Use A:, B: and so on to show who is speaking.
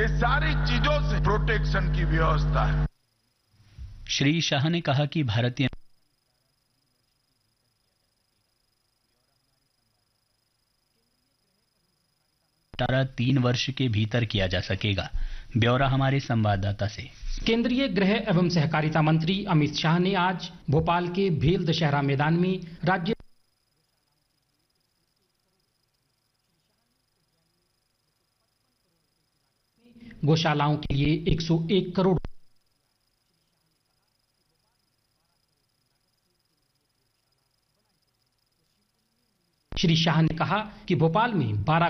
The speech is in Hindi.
A: ये सारी चीजों से प्रोटेक्शन की व्यवस्था है।
B: श्री शाह ने कहा कि भारतीय 3 वर्ष के भीतर किया जा सकेगा। ब्यौरा हमारे संवाददाता से।
C: केंद्रीय गृह एवं सहकारिता मंत्री अमित शाह ने आज भोपाल के भेल दशहरा मैदान में राज्य गौशालाओं के लिए 101 करोड़ श्री शाह ने कहा कि भोपाल में 12